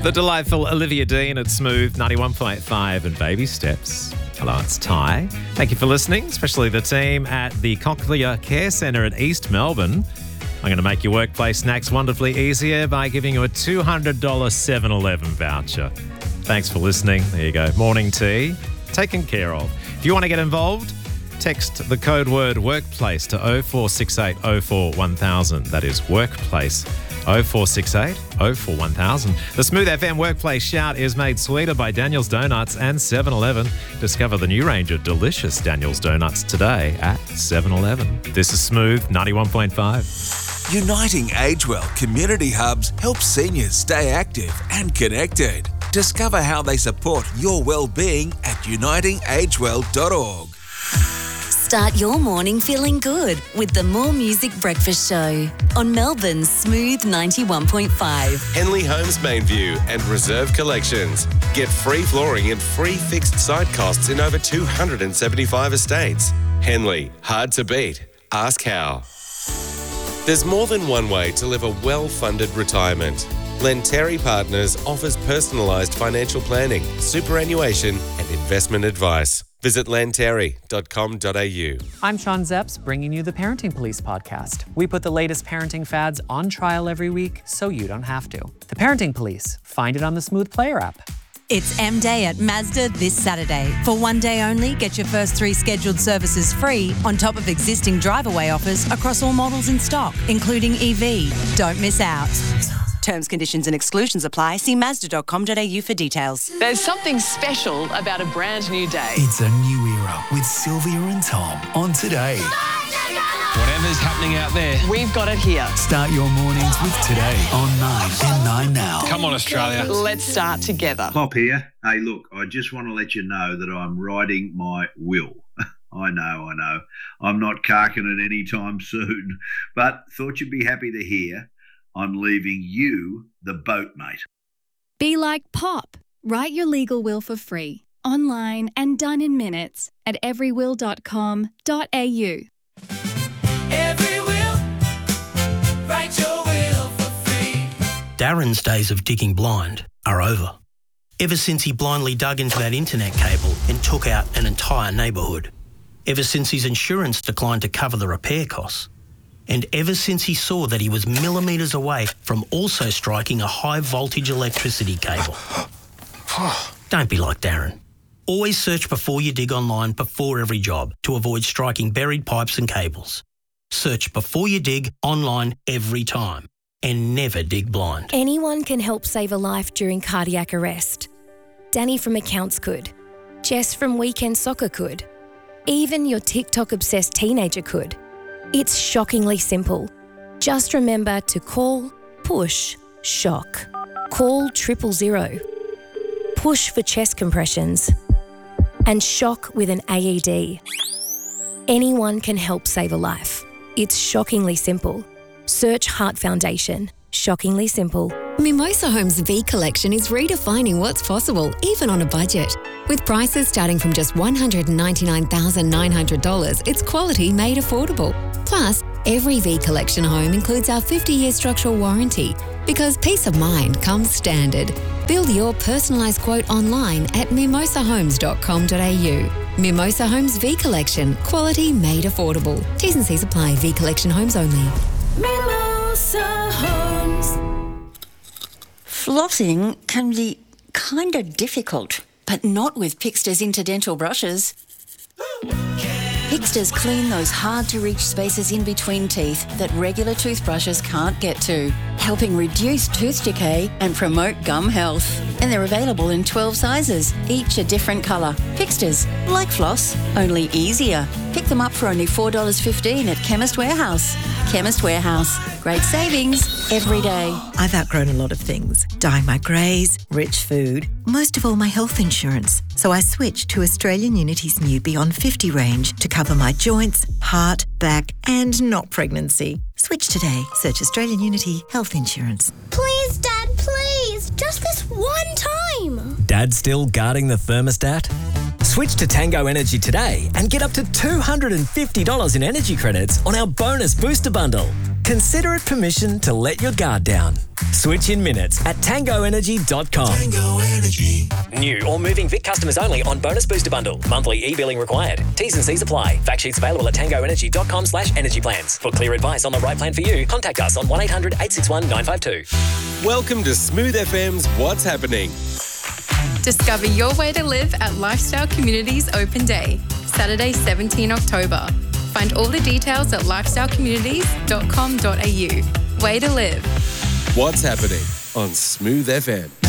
The delightful Olivia Dean at Smooth 91.5 and Baby Steps. Hello, it's Ty. Thank you for listening, especially the team at the Cochlear Care Centre at East Melbourne. I'm going to make your workplace snacks wonderfully easier by giving you a $200 7-Eleven voucher. Thanks for listening. There you go. Morning tea, taken care of. If you want to get involved, text the code word workplace to 0468 04 1000. That is workplace 0468 04 1000. The Smooth FM Workplace Shout is made sweeter by Daniel's Donuts and 7-Eleven. Discover the new range of delicious Daniel's Donuts today at 7-Eleven. This is Smooth 91.5. Uniting Agewell Community Hubs helps seniors stay active and connected. Discover how they support your well-being at unitingagewell.org. Start your morning feeling good with the More Music Breakfast Show on Melbourne's Smooth 91.5. Henley Homes Mainview and Reserve Collections. Get free flooring and free fixed site costs in over 275 estates. Henley, hard to beat. Ask how. There's more than one way to live a well-funded retirement. Lenteri Partners offers personalised financial planning, superannuation and investment advice. Visit lenteri.com.au. I'm Sean Zepps, bringing you the Parenting Police podcast. We put the latest parenting fads on trial every week so you don't have to. The Parenting Police. Find it on the Smooth Player app. It's M-Day at Mazda this Saturday. For one day only, get your first 3 scheduled services free on top of existing drive-away offers across all models in stock, including EV. Don't miss out. Terms, conditions and exclusions apply. See Mazda.com.au for details. There's something special about a brand new day. It's a new era with Sylvia and Tom on Today. Whatever's happening out there, We've got it here. Start your mornings with Today on 9 and 9 now. come on Australia. Let's start together. Pop here. Hey, look, I just want to let you know that I'm writing my will. I know. I'm not carking it anytime soon, but thought you'd be happy to hear I'm leaving you the boat, mate. Be like Pop. Write your legal will for free, online and done in minutes at everywill.com.au. Every will, write your will for free. Darren's days of digging blind are over. Ever since he blindly dug into that internet cable and took out an entire neighbourhood. Ever since his insurance declined to cover the repair costs. And ever since he saw that he was millimetres away from also striking a high-voltage electricity cable. Don't be like Darren. Always search before you dig online before every job to avoid striking buried pipes and cables. Search before you dig online every time. And never dig blind. Anyone can help save a life during cardiac arrest. Danny from Accounts could. Jess from Weekend Soccer could. Even your TikTok-obsessed teenager could. It's shockingly simple. Just remember to call, push, shock. Call 000. Push for chest compressions. And shock with an AED. Anyone can help save a life. It's shockingly simple. Search Heart Foundation. Shockingly simple. Mimosa Homes V Collection is redefining what's possible, even on a budget. With prices starting from just $199,900, it's quality made affordable. Plus, every V Collection home includes our 50-year structural warranty, because peace of mind comes standard. Build your personalised quote online at mimosahomes.com.au. Mimosa Homes V Collection. Quality made affordable. T's and C's apply. V Collection homes only. Mimosa Homes. Flossing can be kind of difficult, but not with Pixter's Interdental brushes. Pixter's clean those hard-to-reach spaces in between teeth that regular toothbrushes can't get to, helping reduce tooth decay and promote gum health. And they're available in 12 sizes, each a different colour. Pixter's, like floss, only easier. Pick them up for only $4.15 at Chemist Warehouse. Chemist Warehouse. Great savings every day. I've outgrown a lot of things. Dyeing my greys, rich food, most of all my health insurance. So I switched to Australian Unity's new Beyond 50 range to cover my joints, heart, back and not pregnancy. Switch today. Search Australian Unity Health Insurance. Please, Dad, please. Just this one time. Dad still guarding the thermostat? Switch to Tango Energy today and get up to $250 in energy credits on our bonus booster bundle. consider it permission to let your guard down. Switch in minutes at tangoenergy.com. Tango Energy. New or moving Vic customers only on Bonus Booster Bundle. Monthly e-billing required. T's and C's apply. Fact sheets available at tangoenergy.com/energy plans. For clear advice on the right plan for you, contact us on 1800 861 952. Welcome to Smooth FM's What's Happening. Discover your way to live at Lifestyle Communities Open Day, Saturday, 17 October. Find all the details at lifestylecommunities.com.au. Way to live. What's Happening on Smooth FM.